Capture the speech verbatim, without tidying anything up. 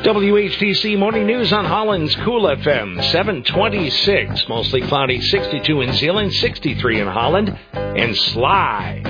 W H D C Morning News on Holland's Cool F M, seven twenty-six. Mostly cloudy, sixty-two in Zeeland, sixty-three in Holland. And Sly